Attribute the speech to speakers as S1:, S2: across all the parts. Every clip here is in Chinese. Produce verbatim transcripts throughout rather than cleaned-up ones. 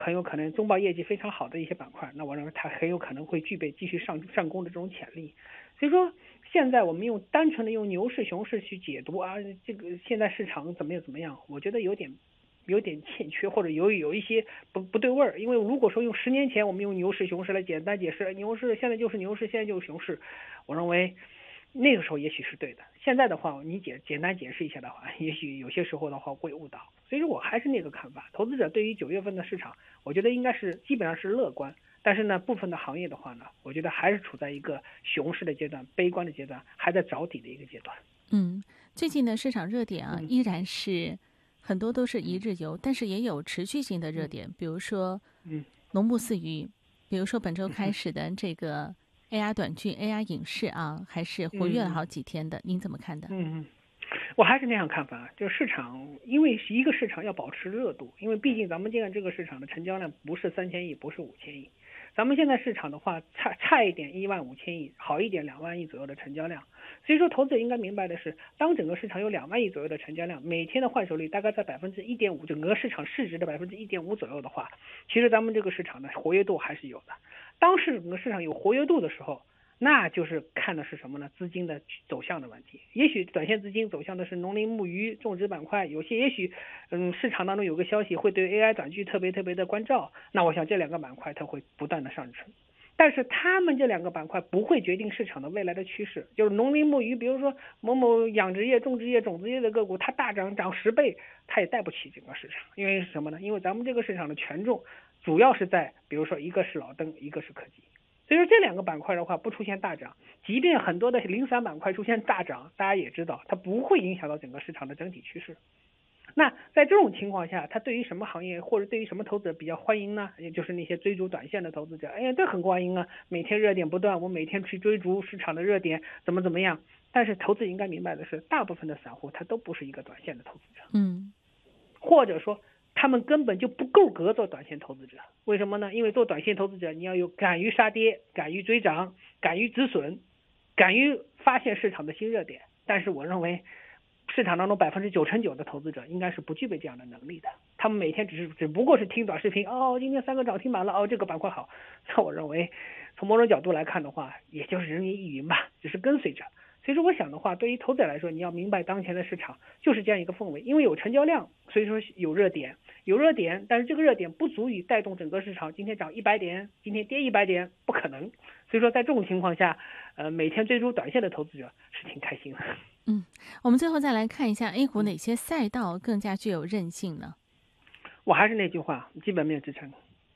S1: 很有可能中报业绩非常好的一些板块，那我认为它很有可能会具备继续上上攻的这种潜力。所以说，现在我们用单纯的用牛市、熊市去解读啊，这个现在市场怎么样怎么样，我觉得有点有点欠缺，或者有有一些不不对味儿。因为如果说用十年前我们用牛市、熊市来简单解释，牛市现在就是牛市，现在就是熊市，我认为那个时候也许是对的。现在的话，你简简单解释一下的话，也许有些时候的话会误导。所以说我还是那个看法，投资者对于九月份的市场，我觉得应该是基本上是乐观。但是呢，部分的行业的话呢，我觉得还是处在一个熊市的阶段、悲观的阶段，还在找底的一个阶段。
S2: 嗯，最近的市场热点啊，
S1: 嗯
S2: 依然是很多都是一日游，但是也有持续性的热点，比如说
S1: 嗯
S2: 农牧饲鱼，比如说本周开
S1: 嗯
S2: 始的这个 A I 短剧、A I 影视啊，还是活跃了
S1: 嗯
S2: 好几天的，您怎么看的？
S1: 嗯嗯，我还是那样看法，就是市场，因为一个市场要保持热度，因为毕竟咱们现在这个市场的成交量不是三千亿，不是五千亿，咱们现在市场的话，差差一点一万五千亿，好一点两万亿左右的成交量。所以说，投资者应该明白的是，当整个市场有两万亿左右的成交量，每天的换手率大概在百分之一点五，整个市场市值的百分之一点五左右的话，其实咱们这个市场的活跃度还是有的。当是整个市场有活跃度的时候，那就是看的是什么呢？资金的走向的问题。也许短线资金走向的是农林牧渔种植板块，有些也许，嗯，市场当中有个消息会对 A I 短剧特别特别的关照，那我想这两个板块它会不断的上升。但是他们这两个板块不会决定市场的未来的趋势。就是农林牧渔，比如说某某养殖业、种植业、种子业的个股，它大涨涨十倍，它也带不起整个市场。因为是什么呢？因为咱们这个市场的权重主要是在，比如说一个是老登，一个是科技。所以说这两个板块的话不出现大涨，即便很多的零散板块出现大涨，大家也知道它不会影响到整个市场的整体趋势。那在这种情况下，它对于什么行业或者对于什么投资者比较欢迎呢？也就是那些追逐短线的投资者，哎呀，这很欢迎啊！每天热点不断，我每天去追逐市场的热点，怎么怎么样？但是投资应该明白的是，大部分的散户他都不是一个短线的投资者，
S2: 嗯，
S1: 或者说他们根本就不够格做短线投资者。为什么呢？因为做短线投资者，你要有敢于杀跌、敢于追涨、敢于止损、敢于发现市场的新热点。但是我认为，市场当中百分之九成九的投资者应该是不具备这样的能力的。他们每天只是只不过是听短视频，哦，今天三个涨停板了，哦，这个板块好。那我认为，从某种角度来看的话，也就是人云亦云吧，只是跟随着。所以说，我想的话，对于投资者来说，你要明白当前的市场就是这样一个氛围，因为有成交量，所以说有热点，有热点，但是这个热点不足以带动整个市场今天涨一百点，今天跌一百点，不可能。所以说，在这种情况下，呃，每天追逐短线的投资者是挺开心的。
S2: 嗯，我们最后再来看一下 A 股哪些赛道更加具有韧性呢？
S1: 我还是那句话，基本面支撑。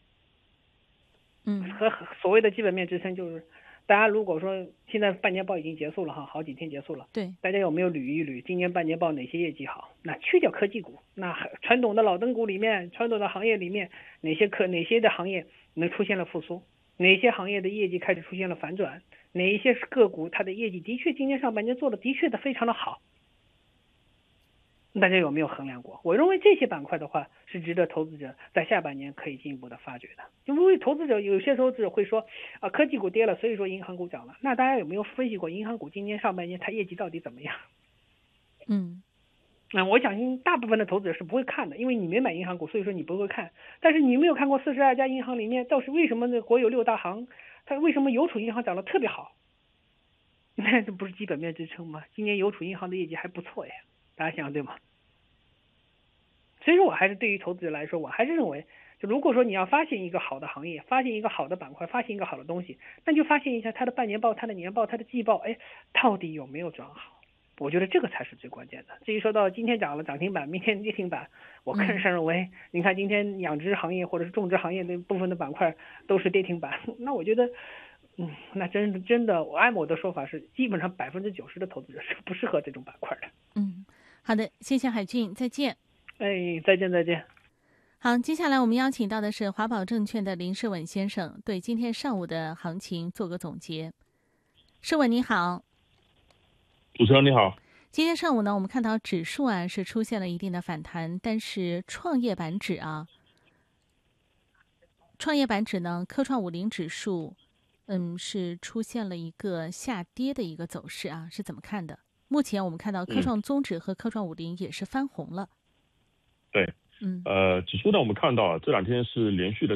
S2: 嗯，
S1: 和所谓的基本面支撑就是，大家如果说现在半年报已经结束了哈，好几天结束了，
S2: 对，
S1: 大家有没有捋一捋今年半年报哪些业绩好？那去掉科技股，那传统的老登股里面，传统的行业里面，哪些科哪些的行业能出现了复苏？哪些行业的业绩开始出现了反转？哪一些个股它的业绩的确今年上半年做的的确的非常的好？大家有没有衡量过？我认为这些板块的话是值得投资者在下半年可以进一步的发掘的。因为投资者有些投资者会说啊，科技股跌了，所以说银行股涨了。那大家有没有分析过银行股今年上半年它业绩到底怎么样？
S2: 嗯，
S1: 那、嗯、我相信大部分的投资者是不会看的，因为你没买银行股，所以说你不会看。但是你没有看过四十二家银行里面，到底为什么呢？国有六大行，它为什么邮储银行涨得特别好？那这不是基本面支撑吗？今年邮储银行的业绩还不错呀，大家想对吗？所以说我还是对于投资者来说，我还是认为，就如果说你要发现一个好的行业，发现一个好的板块，发现一个好的东西，那就发现一下它的半年报、它的年报、它的季报，哎，到底有没有转好？我觉得这个才是最关键的。至于说到今天涨了涨停板，明天跌停板，我更是认为，你看今天养殖行业或者是种植行业的部分的板块都是跌停板，那我觉得，嗯，那真真的，按我的说法是，基本上百分之九十的投资者是不适合这种板块的。
S2: 嗯，好的，谢谢海俊，再见。
S1: 哎，再见再见。
S2: 好，接下来我们邀请到的是华宝证券的林世稳先生，对今天上午的行情做个总结。世稳你好。
S3: 主持人你好。
S2: 今天上午呢，我们看到指数啊是出现了一定的反弹，但是创业板指啊，创业板指呢，科创五零指数，嗯，是出现了一个下跌的一个走势啊，是怎么看的？目前我们看到科创综指和科创五零也是翻红了。
S3: 对，
S2: 嗯，
S3: 呃，指数呢，我们看到啊，这两天是连续的